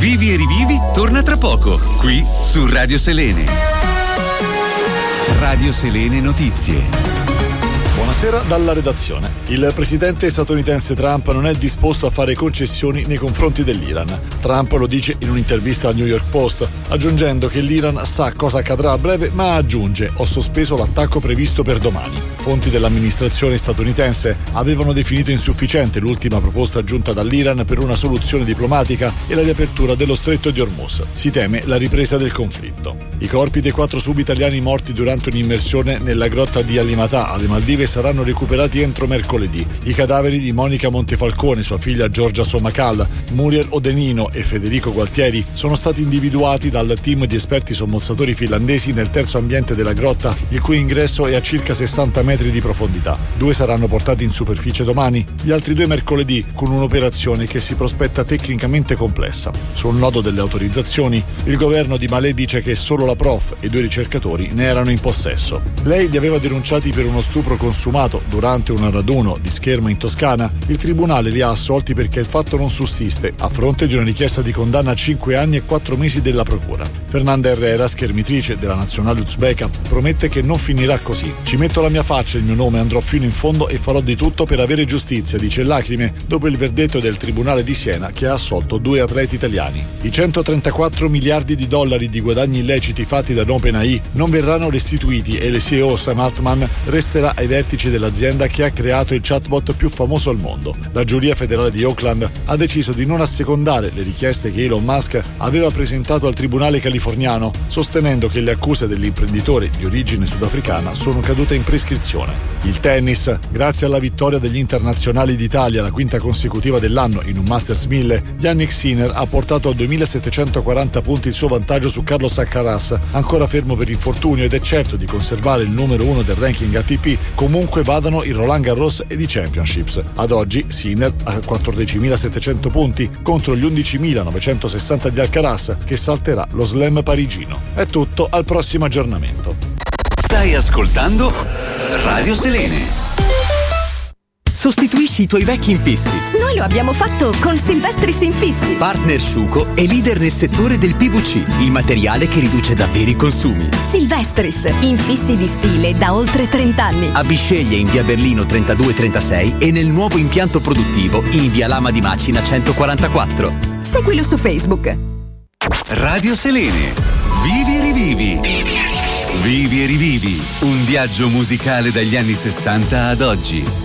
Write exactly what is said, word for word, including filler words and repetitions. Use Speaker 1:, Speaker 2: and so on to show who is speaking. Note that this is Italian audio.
Speaker 1: Vivi e rivivi torna tra poco, qui su Radio Selene. Radio Selene Notizie.
Speaker 2: Buonasera dalla redazione. Il presidente statunitense Trump non è disposto a fare concessioni nei confronti dell'Iran. Trump lo dice in un'intervista al New York Post, aggiungendo che l'Iran sa cosa accadrà a breve, ma aggiunge: ho sospeso l'attacco previsto per domani. Fonti dell'amministrazione statunitense avevano definito insufficiente l'ultima proposta giunta dall'Iran per una soluzione diplomatica e la riapertura dello stretto di Hormuz. Si teme la ripresa del conflitto. I corpi dei quattro sub-italiani morti durante un'immersione nella grotta di Alimatà alle Maldive saranno recuperati entro mercoledì. I cadaveri di Monica Montefalcone, sua figlia Giorgia Somacal, Muriel Odenino e Federico Gualtieri sono stati individuati dal team di esperti sommozzatori finlandesi nel terzo ambiente della grotta, il cui ingresso è a circa sessanta metri di profondità. Due saranno portati in superficie domani, gli altri due mercoledì, con un'operazione che si prospetta tecnicamente complessa. Sul nodo delle autorizzazioni, il governo di Malé dice che solo la prof e due ricercatori ne erano in possesso. Lei li aveva denunciati per uno stupro consumato durante un raduno di scherma in Toscana. Il tribunale li ha assolti perché il fatto non sussiste, a fronte di una richiesta di condanna a cinque anni e quattro mesi della procura. Fernanda Herrera, schermitrice della nazionale uzbeka, promette che non finirà così. Ci metto la mia faccia e il mio nome, andrò fino in fondo e farò di tutto per avere giustizia, dice lacrime dopo il verdetto del tribunale di Siena che ha assolto due atleti italiani. I centotrentaquattro miliardi di dollari di guadagni illeciti fatti da OpenAI non verranno restituiti e il C E O Sam Altman resterà ai vertici dell'azienda che ha creato il chatbot più famoso al mondo. La giuria federale di Oakland ha deciso di non assecondare le richieste che Elon Musk aveva presentato al tribunale californiano, sostenendo che le accuse dell'imprenditore di origine sudafricana sono cadute in prescrizione. Il tennis, grazie alla vittoria degli internazionali d'Italia, la quinta consecutiva dell'anno in un Masters mille, Jannik Sinner ha portato a duemilasettecentoquaranta punti il suo vantaggio su Carlos Alcaraz, ancora fermo per infortunio ed è certo di conservare il numero uno del ranking A T P, comunque vadano il Roland Garros ed i Championships. Ad oggi Sinner ha quattordicimilasettecento punti contro gli undicimilanovecentosessanta di Alcaraz, che salterà lo slam parigino. È tutto, al prossimo aggiornamento.
Speaker 1: Stai ascoltando Radio Selene.
Speaker 3: Sostituisci i tuoi vecchi infissi.
Speaker 4: Noi lo abbiamo fatto con Silvestris Infissi.
Speaker 3: Partner Sciuco è leader nel settore del P V C, il materiale che riduce davvero i consumi.
Speaker 4: Silvestris, infissi di stile da oltre trenta anni.
Speaker 3: A Bisceglie in via Berlino trentadue trentasei e nel nuovo impianto produttivo in via Lama di Macina centoquarantaquattro.
Speaker 4: Seguilo su Facebook.
Speaker 1: Radio Selene. Vivi e rivivi. Vivi e rivivi. Un viaggio musicale dagli anni sessanta ad oggi.